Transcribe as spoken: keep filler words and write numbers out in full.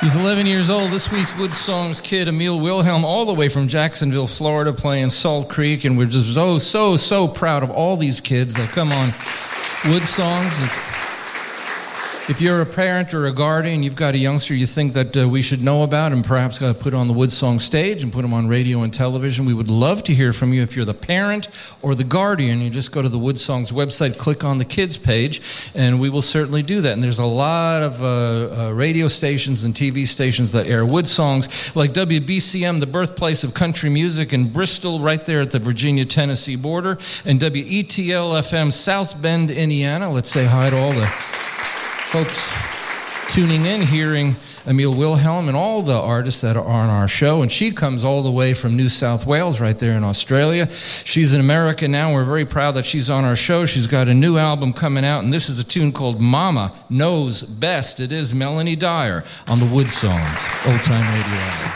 He's eleven years old. This week's Wood Songs kid, Emil Wilhelm, all the way from Jacksonville, Florida, playing Salt Creek. And we're just so, so, so proud of all these kids that come on Wood Songs. If you're a parent or a guardian, you've got a youngster you think that uh, we should know about and perhaps uh, put on the Wood Song stage and put them on radio and television, we would love to hear from you. If you're the parent or the guardian, you just go to the Wood Songs website, click on the kids page, and we will certainly do that. And there's a lot of uh, uh, radio stations and T V stations that air Wood Songs, like W B C M, the birthplace of country music in Bristol, right there at the Virginia-Tennessee border, and W E T L F M, South Bend, Indiana. Let's say hi to all the folks tuning in, hearing Emil Wilhelm and all the artists that are on our show. And she comes all the way from New South Wales, right there in Australia. She's in America now. We're very proud that she's on our show. She's got a new album coming out, and this is a tune called Mama Knows Best. It is Melanie Dyer on the Wood Songs, Old Time Radio.